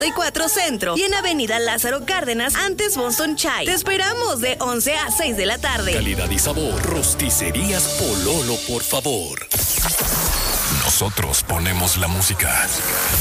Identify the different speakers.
Speaker 1: 4 Centro y en Avenida Lázaro Cárdenas, antes Boston Chai. Te esperamos de 11 a 6 de la tarde.
Speaker 2: Calidad y sabor. Rosticerías Pololo, por favor. Nosotros ponemos la música.